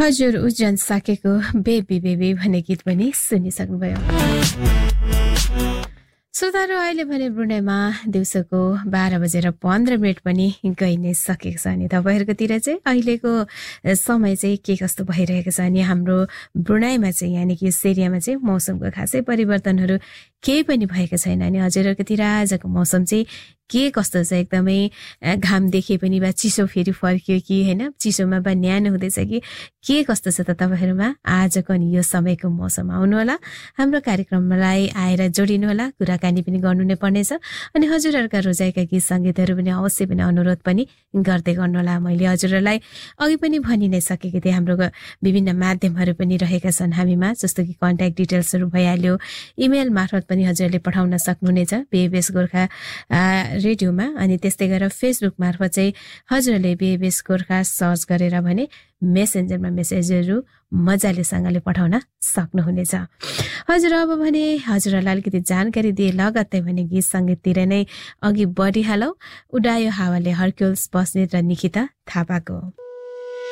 हजुर Ujjain साकेको baby baby भन्ने गीत पनि सुनिसक्नुभयो। श्रोताहरू अहिले भने ब्रुनाईमा दिउँसोको 12:15 पनि गइ नै सकेको छ अनि तपाईँहरूकोतिर चाहिँ अहिलेको समय चाहिँ के कस्तो भइरहेको छ अनि हाम्रो ब्रुनाईमा चाहिँ यानि कि यस एरियामा चाहिँ मौसमको खासै परिवर्तनहरू केही पनि भएको छैन अनि हजुरहरूकोतिर आजको मौसम चाहिँ के कस्तो छ? एकदमै घाम देखे पनि बा चिसो फेरि फर्कियो कि होइन, चिसोमा बा न्यानो हुँदैछ कि के कस्तो छ त तपाईँहरूमा आजको अनि यो समयको मौसम? आउनुहोला हाम्रो कार्यक्रमलाई आएर जोडिनु होला, कुराकानी पनि गर्नु नै पर्नेछ अनि हजुरहरूका रोजाइका गीत सङ्गीतहरू पनि अवश्य पनि अनुरोध पनि गर्दै गर्नुहोला। मैले हजुरहरूलाई अघि पनि भनि नै सकेको थिएँ, हाम्रो विभिन्न माध्यमहरू पनि रहेका छन् हामीमा, जस्तो कि कन्ट्याक्ट डिटेल्सहरू भइहाल्यो, इमेल मार्फत पनि हजुरहरूले पठाउन सक्नुहुनेछ बिएबीएस गोर्खा रेडियोमा अनि त्यस्तै गरेर फेसबुक मार्फत चाहिँ हजुरहरूले बिएबीएस गोर्खा सर्च गरेर भने मेसेन्जरमा मेसेजहरू मजालेसँगले पठाउन सक्नुहुनेछ। हजुर अब भने हजुरहरूलाई अलिकति जानकारी दिए लगत्तै भने गीत सङ्गीततिर नै अघि बढिहालौँ। उडायो हावाले हर्क्युल्स बस्नेत र निकिता थापाको